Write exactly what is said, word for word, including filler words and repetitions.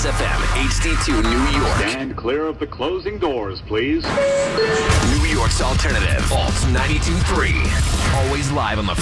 Kiss F M, H D two, New York. Stand clear of the closing doors, please. New York's alternative, Alt ninety-two point three. Always live on the